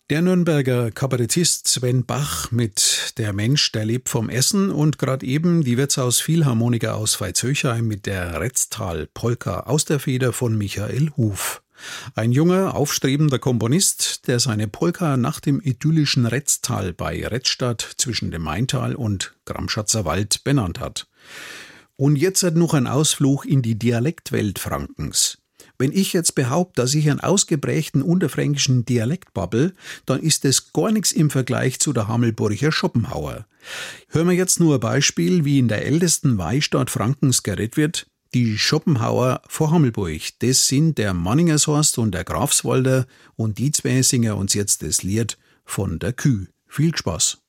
Der Nürnberger Kabarettist Sven Bach mit Der Mensch, der lebt vom Essen und gerade eben die Wirtshaus Philharmoniker aus Veitshöchheim mit der Retztal-Polka aus der Feder von Michael Huf. Ein junger, aufstrebender Komponist, der seine Polka nach dem idyllischen Retztal bei Retzstadt zwischen dem Maintal und Gramschatzer Wald benannt hat. Und jetzt noch ein Ausflug in die Dialektwelt Frankens. Wenn ich jetzt behaupte, dass ich einen ausgeprägten unterfränkischen Dialekt babbel, dann ist das gar nichts im Vergleich zu der Hamelburger Schopenhauer. Hören wir jetzt nur ein Beispiel, wie in der ältesten Weihstadt Frankens geredet wird. Die Schopenhauer vor Hamelburg, das sind der Manningershorst und der Grafswalder und die zwei singen uns jetzt das Lied von der Küh. Viel Spaß!